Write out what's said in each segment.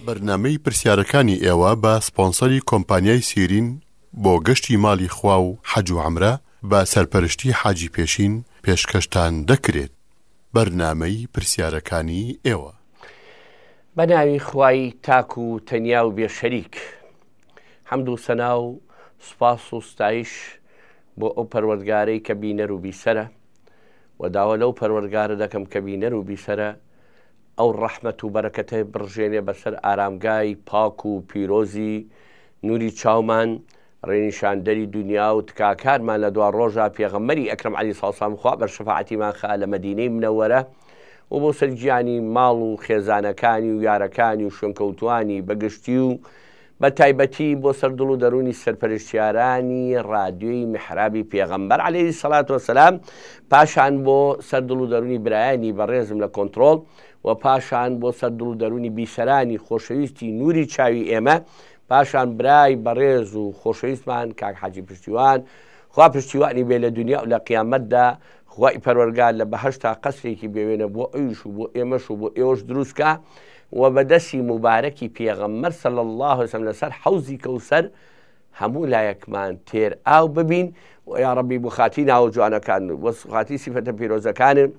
بەرنامەی پرسیارەکانی ئێوە بە سپۆنسەری کۆمپانیای سیرین بۆ گەشتی ماڵی خوا و حەج و عومرە بە سەرپەرشتی حاجی پێشین پێشکەشتان دەکرێت. بەرنامەی پرسیارەکانی ئێوە بە ناوی خوای تاک و تەنیا و بێشەریک، حەمد و سەنا و سوپاس و ستایش بۆ ئەو پەروەردگارەی کە بینەر و بیسەرە، و داوا لەو پەروەردگارە دەکەم کە بینەر و بیسەرە ئەو ڕەحمەت و بەرەکەتە بڕژێنێ بەسەر ئارامگای پاک و پیرۆزی نوری چاومان، ڕێنیشاندەری دنیا و تکاکارمان لە دوا ڕۆژە پێغەمبەری ئەکرەم عەلەیهی سڵاو وسەلام خوا بەرشەفاعەتیمان خا لە مەدینەی منەوەرە و بۆ سەرگیانی ماڵ و خێزانەکانی و یارەکانی و شوێنکەوتوانی بەگشتی و بە تایبەتی بۆ سەردڵ و دەرونی سەرپەرشتیارانی ڕادیۆی میحرابی پێغەمبەر عەلەیهی سەڵات وەسەلام، پاشان بۆ سەردڵ و دەرونی برایانی بەڕێزم لە کۆنتڕۆڵ، و پاشان بۆ سەردڵ و دەرونی بیسەرانی خۆشەویستی نوری چاوی ئێمە، پاشان برای بەڕێز و خۆشەویستمان کاک حاجی پشتیوان، خوا پشتیوانی بێ لە دنیا و لە قیامەتدا، خوای پەروەردگار لە بەهەشتا قەسرێکی بێوێنە بۆ ئەویش و بۆ ئێمەش و بۆ ئێوەش دروستکە، و بەدەستی مبارەکی پێغەمبەر صلی الله علیه وسلم لەسەر حەوزی کەوسەر هەموو لایەکمان تێر ئاو ببین، و یا ڕەبی بۆ خاتی ناو جوانەکان و خاتی سیفەتە پیرۆزەکانن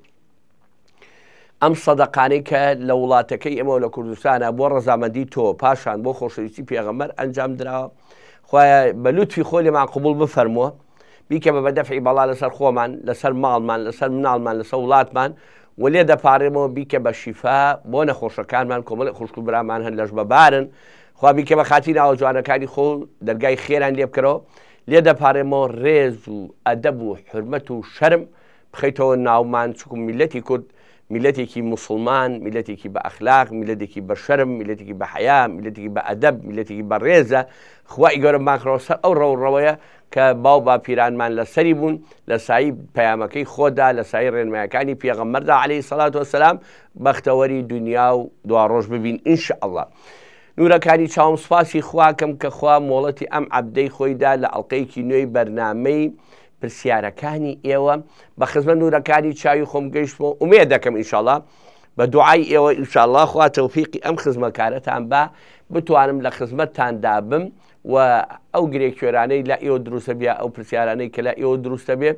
ئەم سەدەقانەی کە لە وڵاتەکەی ئێمە و لە کوردستانە بۆ ڕەزامەندی تۆ پاشان بۆ خۆشەویستی پێغەمبەر ئەنجام درراوە، خوایە بە لوتفی خۆی لێمان قبوڵ بفەرمووە، بیکە بە بەدەفعی بەڵا لەسەر خۆمان، لەسەر ماڵمان، لەسەر مناڵمان، لەسەر وڵاتمان، و لێ دەپارێمەوە بیکە بە شیفا بۆ نەخۆشەکانمان، کۆمەڵی خوشک و برامان هەن لەش بەبارن، خوا بیکە بە خاتی ناوە جوانەکانی خۆ دەرگای خێران لێ بکەرەوە، لێ دەپارێمەوە ڕێز و ئەدەب و حورمەت و شەرم بخەیتەوە ناومان، چکو میلەتی کورد میلەتێکی موسڵمان، میلەتێکی بە ئەخلاق، میلەتێکی بە شەرم، میلەتێکی بە حەیا، میلەتێکی بە ئەدەب، میلەتێکی بە ڕێزە، خوای گەورە ماکڕەوە سەر ئەو ڕەوڕەوەیە کە باو باپیرانمان لەسەری بوون لە سایی پەیامەکەی خۆدا، لە سایی ڕێنمایەکانی پێغەمبەردا عەلەیهی سەڵات وەسەلام، بەختەوەری دنیا و دوا ڕۆژ ببین ئینشاءڵڵا. نورەکانی چاوم سوپاسی خواکەم کە خوا مۆڵەتی ئەم عەبدەی خۆیدا لە ئەڵقەیەکی نوێی بەرنامەی پرسیارەکانی ئێوە بە خزمەت نورەکانی چاوی خۆم گەیشتمەوە، ئومێد دەکەم ئینشاءڵڵا بە دوعای ئێوە ئینشاءڵڵا خوا تەوفیقی ئەم خزمەتکارەتان بە بتوانم لە خزمەتتاندا بم، و ئەو گرێکوێرانەی لە ئێوە دروستە بێ، ئەو پرسیارانەی کە لە ئێوە دروستە بێ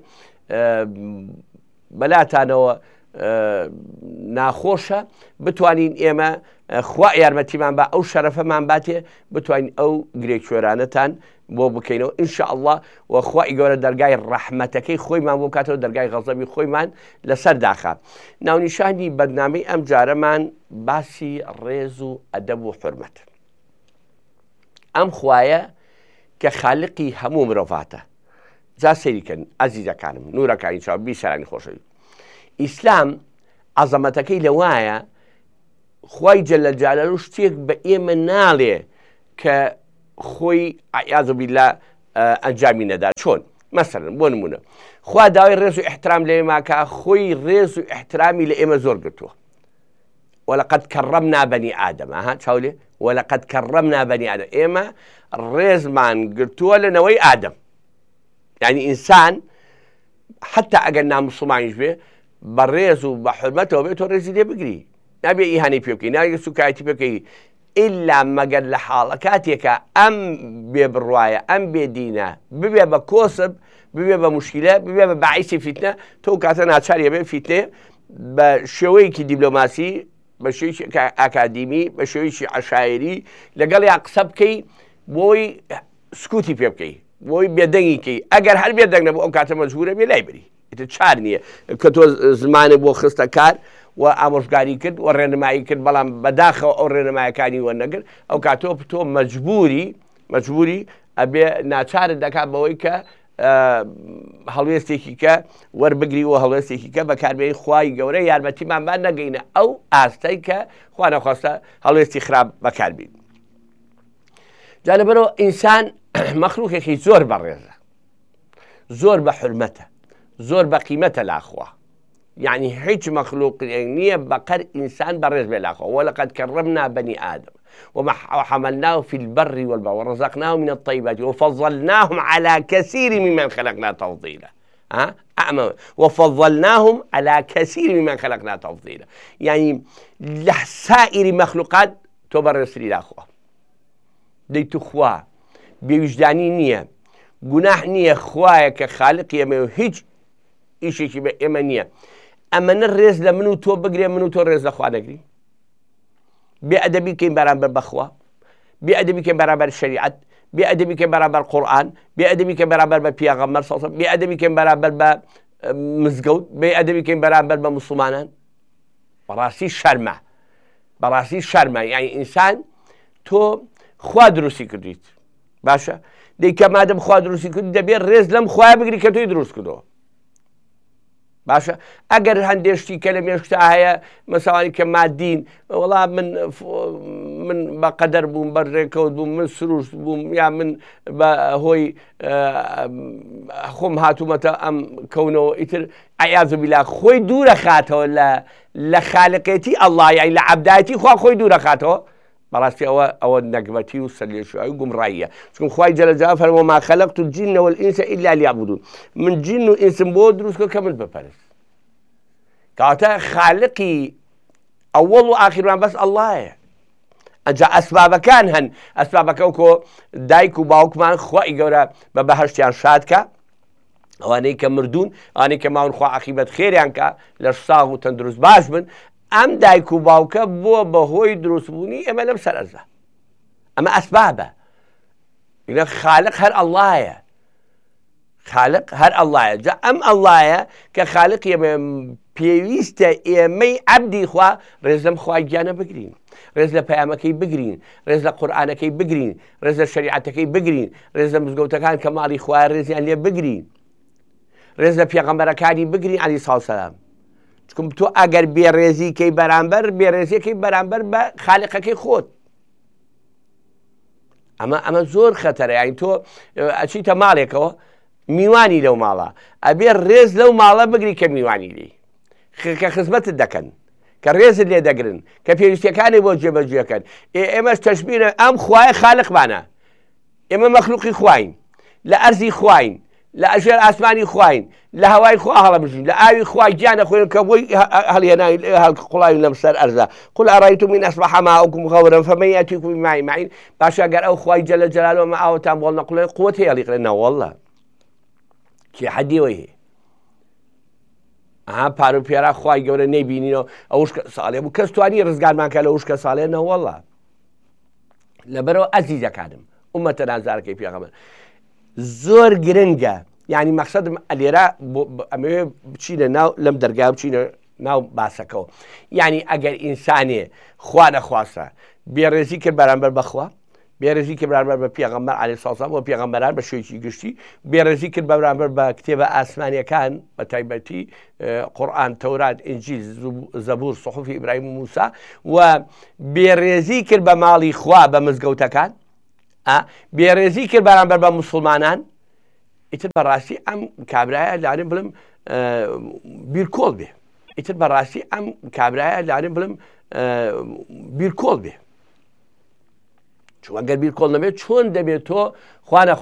بەلاتانەوە ناخۆشە، بتوانین ئێمە خوا یارمەتیمان بە ئەو شەرەفەمان باتێ، بتوانین ئەو گرێکوێرانەتان بۆ بکەینەوە ئینشاءڵڵا، و خوای گەورە دەرگای ڕەحمەتەکەی خۆیمان بۆ بکاتەوە، دەرگای غەزەبی خۆیمان لەسەر داخات. ناونیشانی بەرنامەی ئەم جارەمان باسی ڕێز و ئەدەب و حورمەت. ئەم خوایە کە خالقی هەموو مرۆڤاتە، جا سەیریکەن ئەزیزەکانم، نورەکانی چاو بیسەرانی خۆشەوی، ئیسلام عەزەمەتەکەی لەوایە خوای جەلە جەلالوو شتێک بە ئێمە ناڵێ کە خۆی عیاذ بالله ئەنجامی نەدا. چۆن؟ مەسەڵەن بۆ نمونە خوا داوای ڕێز و ئیحترام لە ئێماکە، خۆی ڕێز و ئیحترامی لە ئێمە زۆر گرتووە، وەلەقەد کەڕەمنا بەنی ئادەم، چاولێ وەلەقەد کەڕەمنا بەنی ئادەم، ئێمە ڕێزمان گرتووە لەنەوەی ئادەم، یعنی ئینسان حتا ئەگەر ناموسڵمانیش بێ بە ڕێز و بە حورمەتەوە بێت تۆ ڕێزی لێ بگری، نابێ ئیهانەی پێ بکەی، نابێ سوکایەتی پێ بکەی، ئیلا مەگەر لە حاڵە کاتێکە ئەم بێ بڕوایە، ئەم بێدینە ببێ بە کۆسب، ببێ بە موشکیلە، ببێ بە بەعیسی فیتنە، تۆ کاتە ناچاریە بێ فیتنێ بە شێوەیەکی دیبلۆماسی، بە شێوەیەکی ئاکادیمی، بە شێوەیەکی عەشایری لەگەڵ یا قسە بکەی بۆی سکوتی پێ بکەی، بۆی بێدەنگیکەی، ئەگەر هەر بێدەنگ نەبوو ئەو کاتە مەجبورە بێ لای بری، ئیتر چار نییە کە تۆ زمانێ بۆ خستە کار و ئامۆژگاری کرد و ڕێنمایی کرد، بەڵام بەداخەوە ئەو ڕێنمایەکانی وەرنەگرت، ئەو کاتۆ تۆ مەجبوری ئەبێ ناچارت دەکات بەوەی کە هەڵوێستێکی کە وەربگری و هەڵوێستێکی کە بەکاربێنی خوای گەورە یارمەتیمان با نەگەینە ئەو ئاستەی کە خوا نەخواستە هەڵوێستی خراپ بەکاربین. جا لەبەرەوە ئینسان مەخلوقێکی زۆر بەڕێزە، زۆر بە حورمەتە، زۆر بە قیمەتە لاخوا، یعنی هیچ مەخلوقێک نییە بەقەر ئینسان بەڕێز بێ لاخوا، وەلەقەد کەڕەمنا بەنی ئادەم وحملناه في البر والبحر ورزقناهم من الطيبات وفضلناهم على كثير ممن خلقنا تفضيلا. وفضلناهم على كثير ممن خلقنا تفضيلا، يعني لسائر مخلوقات تۆ بەڕێستری داخوا دەی تو خوا بێویژدانی نییە گوناح نییە خوایە کە خالقی ئێمە و هیچ ئیشێکی بە ئێمە نییە ئەمەنە ڕێز لە من و تۆ بگرێ من و تۆ ڕێز لەخوا نەگری بێئەدەبی کەین بەرامبەر بەخوا بێئەدەبی کەین بەرامبەر شەریعەت بێئەدەبی کەین بەرامبەر قورئان بێئەدەبی کەین بەرامبەر بە پیاغەمبەر سەڵ بێئەدەبی کەین بەرامبەر بە مزگەوت بێئەدەبی کەین بەرامبەر بە موسڵمانان بەڕاستی شەرمە بەڕاستی شەرمە یعنی ئینسان تۆ خوا دروستی کردیت باشە دەیکە مادەم خوا دروستی کردی دەبێت ڕێز لەم خوای بگری کە تۆی دروست کردەوە باشە ئەگەر هەندێشتی کە لە مێشکتا هەیە مەساوانی کە مادین وەڵام من بە قەدەر بووم بەڕێکەوت بووم من سروشت بووم یا من بە هۆی خۆم هاتوومەتە ئەم کەونەوە ئیتر عیاذ بالله خۆی دوورە خاتەوە لە خالقێتی ئەڵڵا یعنی لە عەبدایەتی خوا خۆی دوورە خاتەوە بەڕاستی ئەوە نەگمەتی و سەرلێشوایی گومڕاییە چون خوای جەلە جەلاله فەرمووە وما خەلەقت الجن والئینس إلا ليعبدون من جن و ئینسم بۆ دروست کردم کە من بپەرست کەواتە خالقی ئەوەڵ و ئاخیرمان بەس ئەڵڵایە ئەجا ئەسبابەکان هەن ئەسبابەکە وەکۆ دایک و باوکمان خوای گەورە بە بەهەشتیان شادکە ئەوانەی کە مردوون ئەوانەی کە ماون خوا عاقیبەت خێریان کە لە ساغ و تەندروست باش بن ئەم دایک و باوکە بووە بەهۆی دروستبوونی ئێمە لەم سەر ئەرزە ئەمە ئەسبابە خالق هەر ئەڵڵایە خالق هەر ئەڵڵایە جا ئەم ئەڵڵایە کە خالق ئێمە پێویستە ئێمەی عەبدی خوا ڕێز لەم خوای گیانە بگرین ڕێز لە پەیامەکەی بگرین ڕێز لە قورئانەکەی بگرین ڕێز لە شەریعەتەکەی بگرین ڕێز لە مزگەوتەکان کە ماڵی خوایە ڕێزیان لێ بگرین ڕێز لە پێغەمبەرەکانی بگرین عەلەیهی سەڵاتو وسەلام چکم تۆ ئەگەر بێڕێزیکەی بەرامبەر بێڕێزیەکەی بەرامبەر بە خالقەکەی خۆت ئەمە زۆر خەتەرە یعنی تۆ ئەچیتە ماڵێکەوە میوانی لەو ماڵە ئەبێ ڕێز لەو ماڵە بگری کە میوانی لێ کە خزمەتت دەکەن کە ڕێزت لێ دەگرن کە پێویستیەکانی بۆ جێبەجێکەن ئێمەش تەشبیهە ئەم خوایە خالقمانە ئێمە مەخلوقی خواین لە ئەرزی خواین لە ئەژێر ئاسمانی خواین لە هەوای خوا هەڵەبژین لە ئاوی خوا گیانە خوێن کە بۆی هەڵێناوی هەڵقوڵاوی لەمسەر ئەرزە قل ئەرایتم إن أصبح ماؤكم غورا فمن يأتيكم بماء معين باشە ئەگەر ئەو خوای جەلە جەلالەوە مە ئاوتان بۆڵ نەقوڵێ قووەت هەیە هەڵیقرێنەوە وەڵڵا کێ حەدیەوەی هەیە پار و پێرا خوای گەورە نەیبینینەوە ئەوش ساڵێ بوو کەس توانی ڕزگارمان کە لە وشکە ساڵێنە وەڵڵا لەبەرەوە ئەزیزەکانم ئومەتە نازارەکەی پێغەمبەر زۆر گرنگە یعنی مەقسەدم لێرە ئەمەوێ بچینە ناو لەم دەرگا بچینە ناو باسەکەەوە یعنی ئەگەر ئینسانێ خوا نەخواستە بێڕێزی کرد بەرامبەر بەخوا بێڕێزی کرد بەرامبەر بە پێغەمبەر عەلەیهی سەڵاتو وسەلام و پێغەمبەران بە شێوەیەکی گشتی بێڕێزی کرد بەرامبەر بە کتێبە ئاسمانیەکان بە تایبەتی قورئان تەورات ئینجیل زەبور سوحوفی ئیبراهیم و موسا و بێڕێزی کرد بە ماڵی خوا بە مزگەوتەکان بێڕێزی کرد بەرامبەر بە موسڵمانان ئیتر بەڕاستی ئەم کابرایە لارێن بڵم بیرکۆڵ بێ ئیتر بەڕاستی ئەم کابرایە لارێن بڵم بیرکۆڵ بێ چون ئەگەر بیرکۆڵ نەبێت چۆن دەبێت تۆ خوا نەخوا